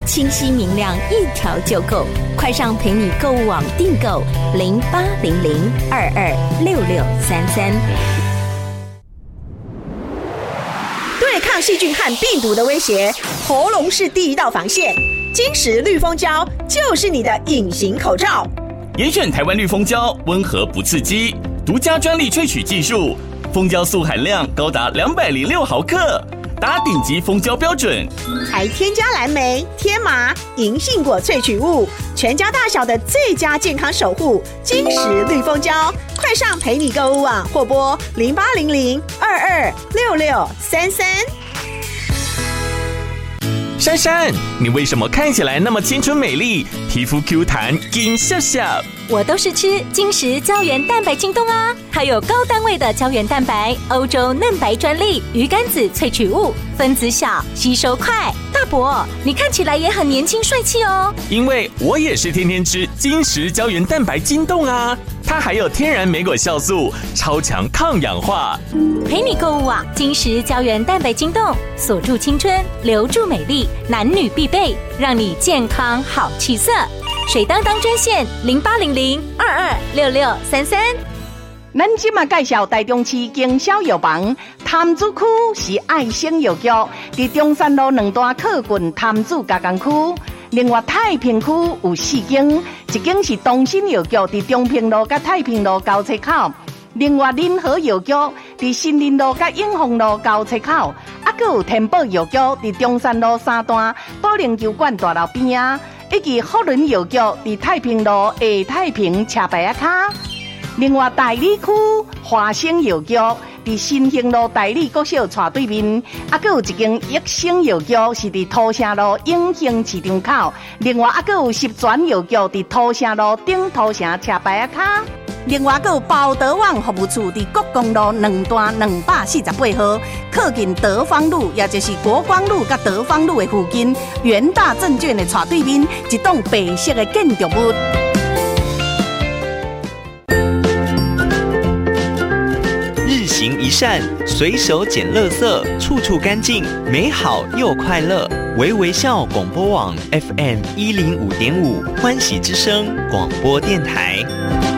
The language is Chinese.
清晰明亮，一条就够。快上陪你购物网订购0800226633。 对抗细菌和病毒的威胁，喉咙是第一道防线。金石绿蜂胶就是你的隐形口罩。 严选台湾绿蜂胶，温和不刺激，独家专利萃取技术，蜂胶素含量高达206毫克，达顶级蜂胶标准， 还添加蓝莓、天麻、银杏果萃取物，全家大小的最佳健康守护。金石绿蜂胶，快上陪你购物网或拨0800226633。 珊珊，你为什么看起来那么青春美丽，皮肤 Q 弹，金笑笑？ 我都是吃金石胶原蛋白晶冻啊，它有高单位的胶原蛋白，欧洲嫩白专利，鱼肝子萃取物，分子小，吸收快。大伯，你看起来也很年轻帅气哦。 因为我也是天天吃金石胶原蛋白晶冻啊，它还有天然莓果酵素，超强抗氧化。 陪你购物网，金石胶原蛋白晶冻，锁住青春，留住美丽，男女必备，让你健康好气色。水当当专线0800226633。 咱今嘛介绍台中市经销药房，潭子区是爱心药局，伫中山路2段靠近潭子加工区。另外太平区有4间，一间是东新药局，伫中平路甲太平路交叉口。另外仁和药局伫新林路甲永丰路交叉口，还有天宝药局伫中山路3段保龄球馆大楼边啊，以及福伦药局伫太平路下太平车牌啊卡。另外大理区华生药局伫新兴路大理国小斜对面，还有一间益生药局是伫土城路永兴市场口。另外还有十全药局伫土城路顶土城车牌啊卡。另外，还有包德旺服务处伫国光路2段248号，靠近德芳路，也就是国光路甲德芳路的附近，元大证券的斜对面，一栋白色的建筑物。 日行一善，随手捡垃圾，处处干净，美好又快乐。微微笑广播网 FM105.5欢喜之声广播电台。